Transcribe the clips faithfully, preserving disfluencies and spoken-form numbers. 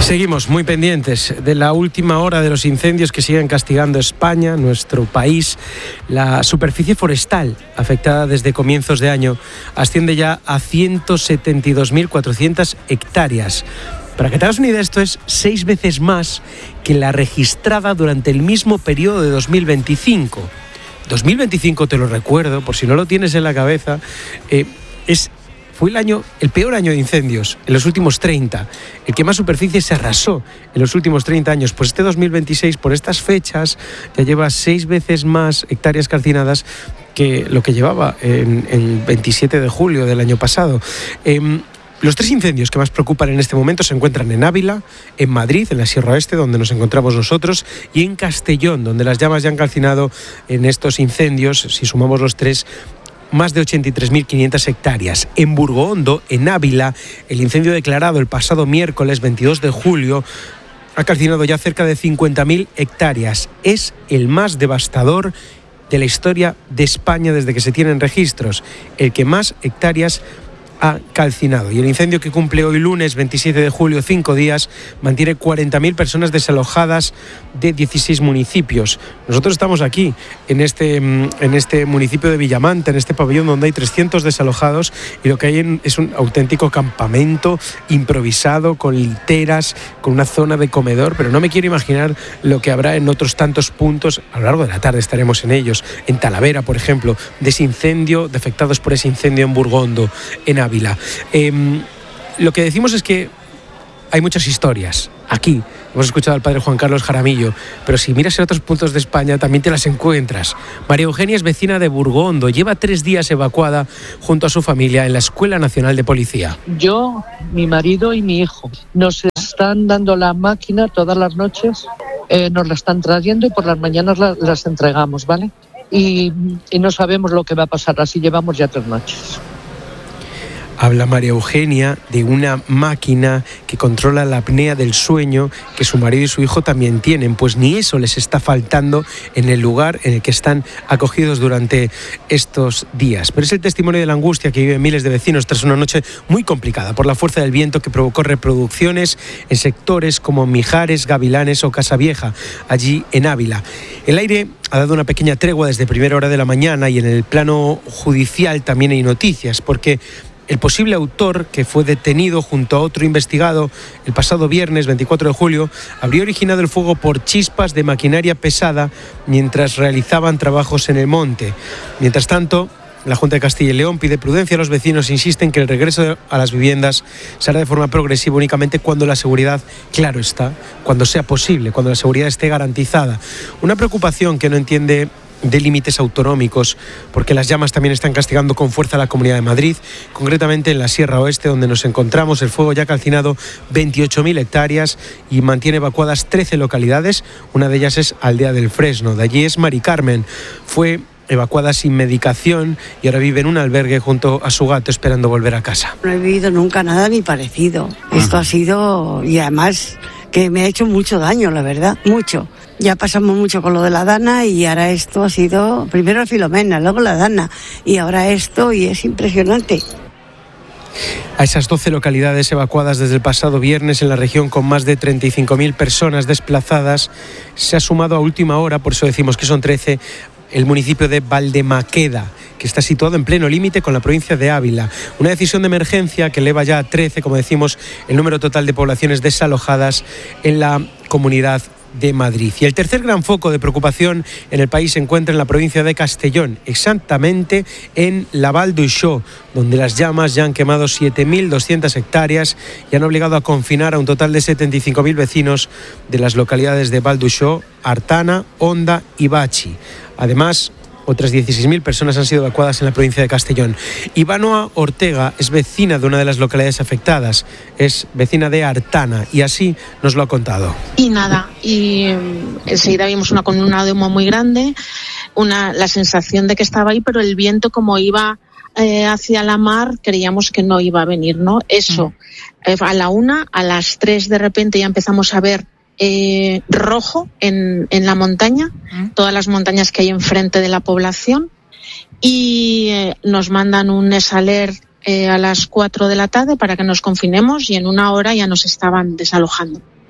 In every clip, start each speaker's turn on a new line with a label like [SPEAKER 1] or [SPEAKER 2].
[SPEAKER 1] Seguimos muy pendientes de la última hora de los incendios que siguen castigando España, nuestro país. La superficie forestal afectada desde comienzos de año asciende ya a ciento setenta y dos mil cuatrocientas hectáreas. Para que te hagas una idea, esto es seis veces más que la registrada durante el mismo periodo de dos mil veinticinco. dos mil veinticinco, te lo recuerdo, por si no lo tienes en la cabeza, eh, es... Fue el año, el peor año de incendios en los últimos treinta, el que más superficie se arrasó en los últimos treinta años. Pues este dos mil veintiséis, por estas fechas, ya lleva seis veces más hectáreas calcinadas que lo que llevaba en el veintisiete de julio del año pasado. Eh, Los tres incendios que más preocupan en este momento se encuentran en Ávila, en Madrid, en la Sierra Oeste, donde nos encontramos nosotros, y en Castellón, donde las llamas ya han calcinado en estos incendios, si sumamos los tres, más de ochenta y tres mil quinientas hectáreas. En Burgondo, en Ávila, el incendio declarado el pasado miércoles veintidós de julio ha calcinado ya cerca de cincuenta mil hectáreas. Es el más devastador de la historia de España desde que se tienen registros, el que más hectáreas ha calcinado. Y el incendio, que cumple hoy lunes veintisiete de julio, cinco días, mantiene cuarenta mil personas desalojadas de dieciséis municipios. Nosotros estamos aquí, en este, en este municipio de Villamanta, en este pabellón donde hay trescientos desalojados, y lo que hay es un auténtico campamento improvisado, con literas, con una zona de comedor, pero no me quiero imaginar lo que habrá en otros tantos puntos. A lo largo de la tarde estaremos en ellos, en Talavera, por ejemplo, de ese incendio, de afectados por ese incendio en Burgondo, en Ávila. Eh, lo que decimos es que hay muchas historias aquí. Hemos escuchado al padre Juan Carlos Jaramillo, pero si miras en otros puntos de España también te las encuentras. María Eugenia es vecina de Burgondo, lleva tres días evacuada junto a su familia en la Escuela Nacional de Policía.
[SPEAKER 2] Yo, mi marido y mi hijo nos están dando la máquina todas las noches, eh, nos la están trayendo y por las mañanas la, las entregamos, ¿vale? Y, y no sabemos lo que va a pasar, así llevamos ya tres noches.
[SPEAKER 1] Habla María Eugenia de una máquina que controla la apnea del sueño que su marido y su hijo también tienen, pues ni eso les está faltando en el lugar en el que están acogidos durante estos días. Pero es el testimonio de la angustia que viven miles de vecinos tras una noche muy complicada por la fuerza del viento que provocó reproducciones en sectores como Mijares, Gavilanes o Casavieja, allí en Ávila. El aire ha dado una pequeña tregua desde primera hora de la mañana, y en el plano judicial también hay noticias, porque el posible autor, que fue detenido junto a otro investigado el pasado viernes veinticuatro de julio, habría originado el fuego por chispas de maquinaria pesada mientras realizaban trabajos en el monte. Mientras tanto, la Junta de Castilla y León pide prudencia a los vecinos e insiste en que el regreso a las viviendas se hará de forma progresiva, únicamente cuando la seguridad, claro está, cuando sea posible, cuando la seguridad esté garantizada. Una preocupación que no entiende de límites autonómicos, porque las llamas también están castigando con fuerza a la Comunidad de Madrid, concretamente en la Sierra Oeste, donde nos encontramos. El fuego ya ha calcinado veintiocho mil hectáreas y mantiene evacuadas trece localidades. Una de ellas es Aldea del Fresno. De allí es Mari Carmen. Fue evacuada sin medicación y ahora vive en un albergue junto a su gato, esperando volver a casa.
[SPEAKER 3] No he vivido nunca nada ni parecido. Esto ha sido, y además que me ha hecho mucho daño, la verdad, mucho. Ya pasamos mucho con lo de la Dana y ahora esto ha sido, primero Filomena, luego la Dana y ahora esto, y es impresionante.
[SPEAKER 1] A esas doce localidades evacuadas desde el pasado viernes en la región, con más de treinta y cinco mil personas desplazadas, se ha sumado a última hora, por eso decimos que son trece, el municipio de Valdemaqueda, que está situado en pleno límite con la provincia de Ávila. Una decisión de emergencia que eleva ya a trece, como decimos, el número total de poblaciones desalojadas en la Comunidad de Madrid. Y el tercer gran foco de preocupación en el país se encuentra en la provincia de Castellón, exactamente en la Val d'Uixó, donde las llamas ya han quemado siete mil doscientas hectáreas y han obligado a confinar a un total de setenta y cinco mil vecinos de las localidades de Val d'Uixó, Artana, Onda y Bachi. Además, otras dieciséis mil personas han sido evacuadas en la provincia de Castellón. Ivanoa Ortega es vecina de una de las localidades afectadas, es vecina de Artana, y así nos lo ha contado.
[SPEAKER 4] Y nada, y enseguida vimos una columna de humo muy grande, una, la sensación de que estaba ahí, pero el viento, como iba eh, hacia la mar, creíamos que no iba a venir, ¿no? Eso, eh, a la una, a las tres de repente ya empezamos a ver Eh, rojo en, en la montaña, todas las montañas que hay enfrente de la población, y eh, nos mandan un esaler eh, a las cuatro de la tarde para que nos confinemos, y en una hora ya nos estaban desalojando.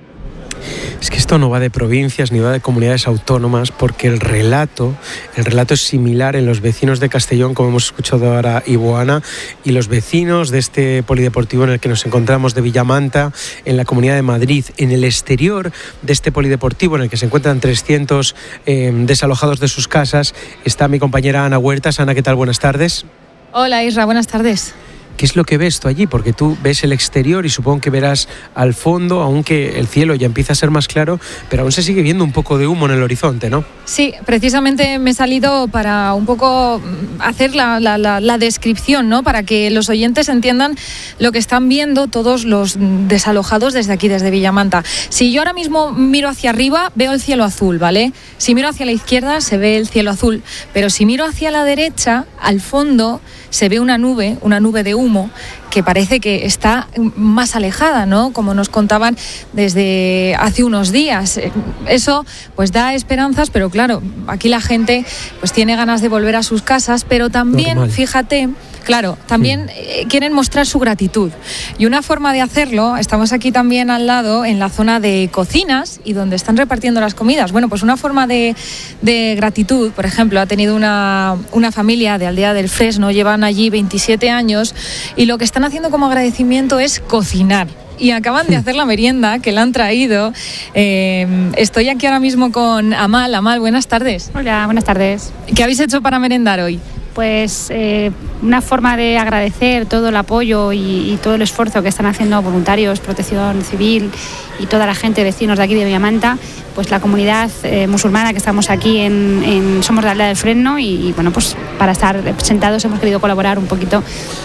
[SPEAKER 1] Es que esto no va de provincias ni va de comunidades autónomas, porque el relato, el relato es similar en los vecinos de Castellón, como hemos escuchado ahora, Iboana, y los vecinos de este polideportivo en el que nos encontramos de Villamanta, en la Comunidad de Madrid. En el exterior de este polideportivo, en el que se encuentran trescientos eh, desalojados de sus casas, está mi compañera Ana Huertas. Ana, ¿qué tal? Buenas tardes.
[SPEAKER 5] Hola Isra, buenas tardes.
[SPEAKER 1] ¿Qué es lo que ves tú allí? Porque tú ves el exterior y supongo que verás al fondo, aunque el cielo ya empieza a ser más claro, pero aún se sigue viendo un poco de humo en el horizonte, ¿no?
[SPEAKER 5] Sí, precisamente me he salido para un poco hacer la, la, la, la descripción, ¿no? Para que los oyentes entiendan lo que están viendo todos los desalojados desde aquí, desde Villamanta. Si yo ahora mismo miro hacia arriba, veo el cielo azul, ¿vale? Si miro hacia la izquierda, se ve el cielo azul, pero si miro hacia la derecha, al fondo, se ve una nube, una nube de humo que parece que está más alejada, ¿no? Como nos contaban desde hace unos días. Eso pues da esperanzas, pero claro, aquí la gente pues tiene ganas de volver a sus casas, pero también, normal. Fíjate, claro, también eh, quieren mostrar su gratitud. Y una forma de hacerlo, estamos aquí también al lado, en la zona de cocinas y donde están repartiendo las comidas. Bueno, pues una forma de, de gratitud, por ejemplo, ha tenido una, una familia de Aldea del Fresno, llevan allí veintisiete años, y lo que están haciendo como agradecimiento es cocinar. Y acaban de hacer la merienda que la han traído. Eh, estoy aquí ahora mismo con Amal. Amal, buenas tardes.
[SPEAKER 6] Hola, buenas tardes.
[SPEAKER 5] ¿Qué habéis hecho para merendar hoy?
[SPEAKER 6] Pues eh, una forma de agradecer todo el apoyo y, y todo el esfuerzo que están haciendo voluntarios, Protección Civil y toda la gente, vecinos de aquí de Villamanta, pues la comunidad eh, musulmana que estamos aquí en, en somos de Aldea del Fresno y, y bueno, pues para estar sentados hemos querido colaborar un poquito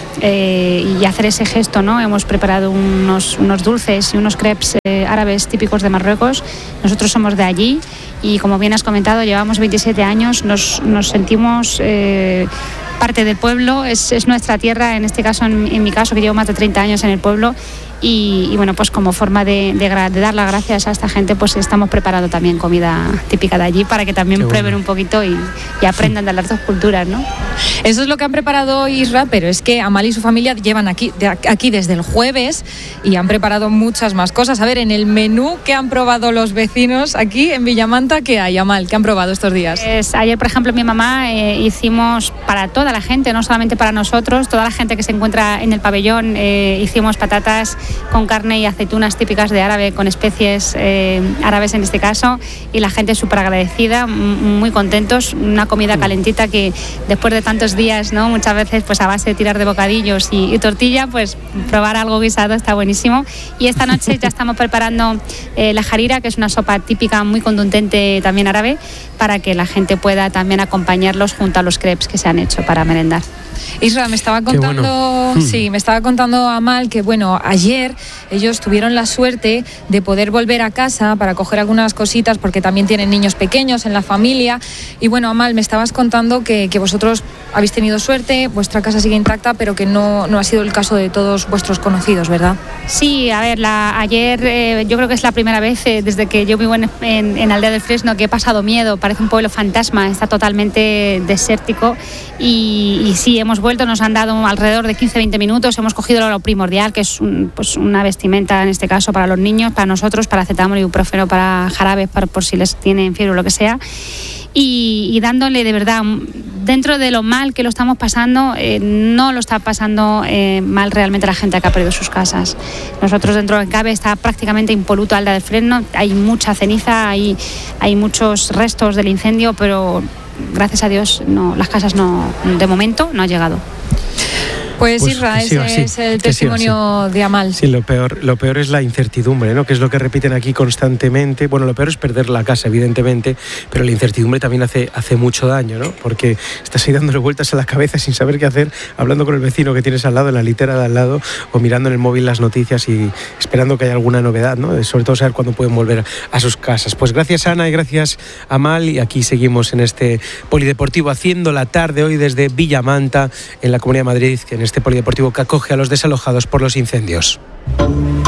[SPEAKER 6] eh, y hacer ese gesto, ¿no? Hemos preparado unos, unos dulces y unos crepes eh, árabes típicos de Marruecos. Nosotros somos de allí y, como bien has comentado, llevamos veintisiete años, nos, nos sentimos eh, parte del pueblo, es, es nuestra tierra, en este caso, en, en mi caso, que llevo más de treinta años en el pueblo. Y, y bueno, pues como forma de, de, de dar las gracias a esta gente, pues estamos preparando también comida típica de allí para que también bueno. prueben un poquito y, y aprendan de las dos culturas, ¿no?
[SPEAKER 5] Eso es lo que han preparado Isra, pero es que Amal y su familia llevan aquí, de, aquí desde el jueves y han preparado muchas más cosas. A ver, en el menú que han probado los vecinos aquí en Villamanta, ¿qué hay, Amal? ¿Qué han probado estos días?
[SPEAKER 6] Pues ayer, por ejemplo, mi mamá eh, hicimos para toda la gente, no solamente para nosotros, toda la gente que se encuentra en el pabellón, eh, hicimos patatas con carne y aceitunas típicas de árabe, con especies eh, árabes en este caso, y la gente súper agradecida, muy contentos, una comida calentita que después de tantos días, ¿no? Muchas veces pues a base de tirar de bocadillos y, y tortilla, pues probar algo guisado está buenísimo. Y esta noche ya estamos preparando eh, la harira, que es una sopa típica muy contundente también árabe, para que la gente pueda también acompañarlos junto a los crepes que se han hecho para merendar.
[SPEAKER 5] Isra, me estaba contando, bueno. sí, me estaba contando Amal que bueno, ayer ellos tuvieron la suerte de poder volver a casa para coger algunas cositas porque también tienen niños pequeños en la familia. Y bueno, Amal, me estabas contando que, que vosotros habéis tenido suerte, vuestra casa sigue intacta, pero que no, no ha sido el caso de todos vuestros conocidos, ¿verdad?
[SPEAKER 6] Sí, a ver, la, ayer eh, yo creo que es la primera vez eh, desde que yo vivo en, en, en Aldea del Fresno que he pasado miedo, parece un pueblo fantasma, está totalmente desértico y, y sí, hemos vuelto, nos han dado alrededor de quince a veinte minutos, hemos cogido lo primordial, que es un, pues una vestimenta en este caso para los niños, para nosotros, paracetamol y ibuprofeno para jarabes, para, por si les tienen fiebre o lo que sea. Y, y dándole de verdad, dentro de lo mal que lo estamos pasando, eh, no lo está pasando eh, mal realmente la gente que ha perdido sus casas. Nosotros dentro de Cabe está prácticamente impoluto Aldea del Fresno, hay mucha ceniza, hay, hay muchos restos del incendio, pero gracias a Dios no, las casas no, de momento no han llegado.
[SPEAKER 5] Pues, pues Isra, ese sí, es el testimonio sí, sí. de Amal.
[SPEAKER 1] Sí, lo peor, lo peor es la incertidumbre, ¿no? Que es lo que repiten aquí constantemente. Bueno, lo peor es perder la casa, evidentemente, pero la incertidumbre también hace, hace mucho daño, ¿no? Porque estás ahí dándole vueltas a la cabeza sin saber qué hacer, hablando con el vecino que tienes al lado, en la litera de al lado, o mirando en el móvil las noticias y esperando que haya alguna novedad, ¿no? Sobre todo saber cuándo pueden volver a sus casas. Pues gracias, Ana, y gracias, Amal, y aquí seguimos en este polideportivo haciendo la tarde hoy desde Villamanta, en la Comunidad de Madrid, que en este polideportivo que acoge a los desalojados por los incendios.